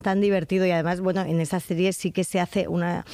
tan divertido y además, bueno, en esa serie sí que se hace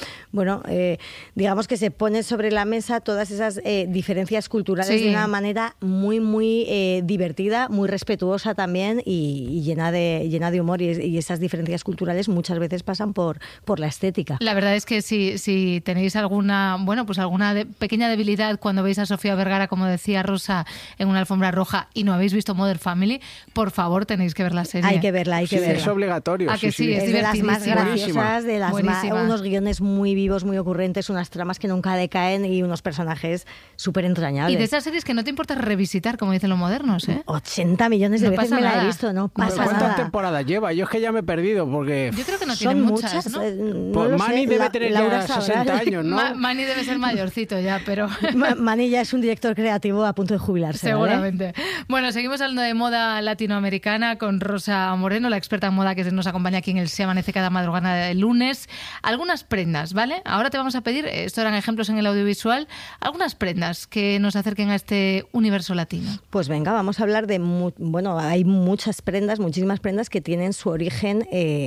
digamos que se pone sobre la mesa todas esas diferencias culturales de una manera muy, muy divertida, muy respetuosa también y llena de humor y esas diferencias culturales muchas veces pasan por la estética. La verdad es que si tenéis alguna pequeña debilidad cuando veis a Sofía Vergara, como decía Rosa, en una alfombra roja y no habéis visto Modern Family, por favor tenéis que ver la serie. Hay que verla. Es obligatorio. Sí, es de las más graciosas, unos guiones muy vivos, muy ocurrentes, unas tramas que nunca decaen y unos personajes súper entrañables. Y de esas series que no te importa revisitar, como dicen los modernos, ¿eh? 80 millones de veces me la he visto, no pasa nada. ¿Cuántas temporadas lleva? Yo es que ya me he perdido porque... Yo creo que no tiene muchas, ¿no? Pues Mani debe tener ya 60 años, ¿no? Mani debe ser mayorcito ya, pero... Mani ya es un director creativo a punto de jubilarse. Seguramente. ¿Vale? Bueno, seguimos hablando de moda latinoamericana con Rosa Moreno, la experta en moda que nos acompaña aquí en el Se Amanece cada madrugada del lunes. Algunas prendas, ¿vale? Ahora te vamos a pedir, esto eran ejemplos en el audiovisual, algunas prendas que nos acerquen a este universo latino. Pues venga, vamos a hablar de... hay muchísimas prendas que tienen su origen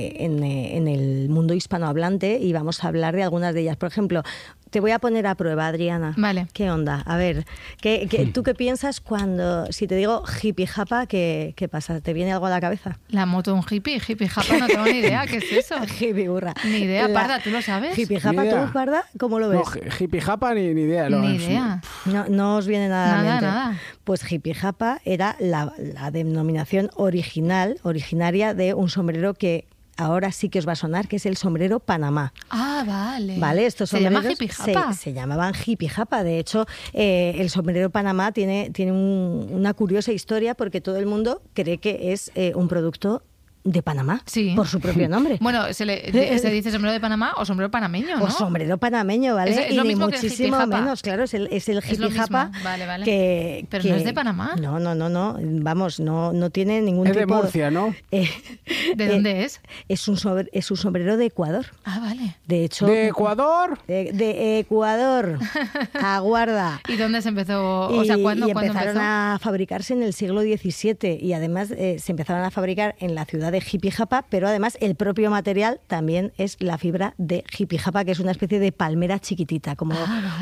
en el mundo hispanohablante y vamos a hablar de algunas de ellas. Por ejemplo, te voy a poner a prueba, Adriana. Vale. ¿Qué onda? A ver, ¿tú qué piensas si te digo hippie japa, qué pasa? ¿Te viene algo a la cabeza? La moto de un hippie japa, no tengo ni idea. ¿Qué es eso? Hippie burra. Ni idea, Parda, ¿tú lo sabes? Hippie japa, ¿tú, Parda? ¿Cómo lo ves? No, hippie japa ni idea. Ni idea. No os viene nada a la mente. Nada. Pues hippie japa era la denominación originaria de un sombrero que ahora sí que os va a sonar, que es el sombrero Panamá. Ah, vale. Vale, estos sombreros ¿Se llama hippie japa? Se llamaban hippie japa. De hecho, el sombrero Panamá tiene una curiosa historia porque todo el mundo cree que es un producto de Panamá, por su propio nombre. Bueno, se dice sombrero de Panamá o sombrero panameño, ¿no? O sombrero panameño, ¿vale? Es lo y mismo ni muchísimo que menos, claro, es el hippie japa. Vale. Pero no es de Panamá. No. Vamos, no tiene ningún tipo... Es de Murcia, ¿no? ¿De dónde es? Es un sombrero de Ecuador. Ah, vale. De hecho... ¿De Ecuador? De Ecuador. Aguarda. ¿Y dónde se empezó? ¿Cuándo empezaron a fabricarse en el siglo XVII y además se empezaron a fabricar en la ciudad de hippie japa, pero además el propio material también es la fibra de hippie japa, que es una especie de palmera chiquitita, como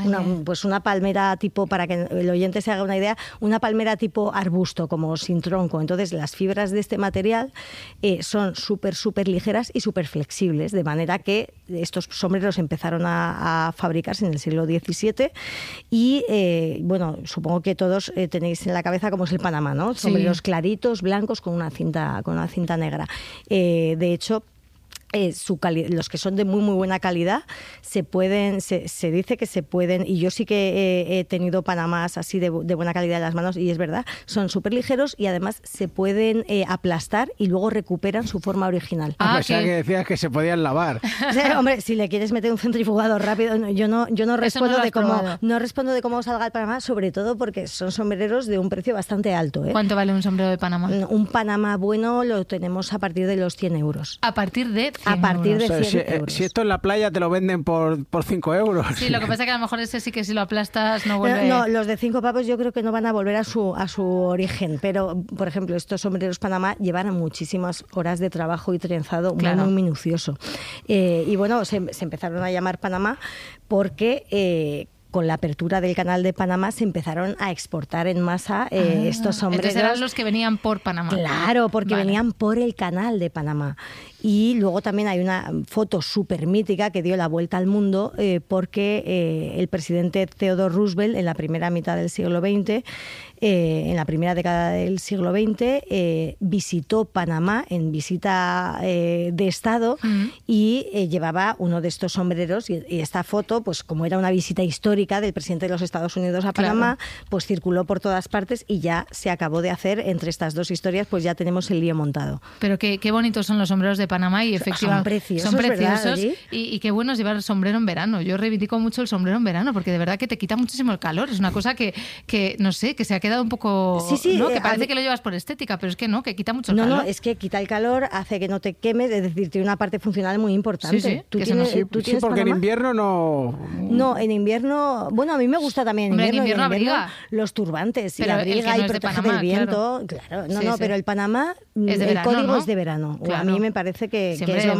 una palmera tipo, para que el oyente se haga una idea, una palmera tipo arbusto, como sin tronco. Entonces las fibras de este material son súper ligeras y súper flexibles, de manera que estos sombreros empezaron a fabricarse en el siglo XVII y supongo que todos tenéis en la cabeza cómo es el Panamá, ¿no? Sombreros claritos, blancos, con una cinta negra. De hecho, los que son de muy buena calidad se dice que se pueden, y yo sí que he tenido Panamás así de buena calidad en las manos y es verdad, son súper ligeros y además se pueden aplastar y luego recuperan su forma original. Pensaba que decías que se podían lavar. Hombre, si le quieres meter un centrifugador rápido, yo no respondo no respondo de cómo salga el Panamá, sobre todo porque son sombreros de un precio bastante alto. ¿Cuánto vale un sombrero de Panamá? Un Panamá bueno lo tenemos a partir de los 100 euros. ¿A partir de 100 a partir de 100 euros. Si esto en la playa te lo venden por 5 euros. Sí, lo que pasa es que a lo mejor ese sí que si lo aplastas no vuelve... No, los de 5 pavos yo creo que no van a volver a su origen, pero por ejemplo estos sombreros Panamá llevan muchísimas horas de trabajo y trenzado muy minucioso. Y bueno, se empezaron a llamar Panamá porque... con la apertura del canal de Panamá se empezaron a exportar en masa estos sombreros. Entonces eran los que venían por Panamá. Claro, porque venían por el canal de Panamá. Y luego también hay una foto súper mítica que dio la vuelta al mundo porque el presidente Theodore Roosevelt en la primera mitad del siglo XX, en la primera década del siglo XX, visitó Panamá en visita de Estado y llevaba uno de estos sombreros y esta foto, pues como era una visita histórica del presidente de los Estados Unidos a Panamá, pues circuló por todas partes y ya se acabó de hacer. Entre estas dos historias, pues ya tenemos el lío montado. Pero qué bonitos son los sombreros de Panamá y efectivamente son preciosos ¿verdad, y qué bueno es llevar sombrero en verano. Yo reivindico mucho el sombrero en verano porque de verdad que te quita muchísimo el calor. Es una cosa que no sé, que se ha quedado un poco... ¿no? Que parece que lo llevas por estética, pero es que no, que quita mucho el calor. No, es que quita el calor, hace que no te quemes, es decir, tiene una parte funcional muy importante. Sí, ¿Tú tienes porque Panamá? En invierno no... No, en invierno... Bueno, a mí me gusta también en invierno abriga. Los turbantes, pero abriga y no protege del viento. Claro. Pero el Panamá, es de verano, código ¿no? es de verano. Claro. A mí me parece parece que Siempre es lo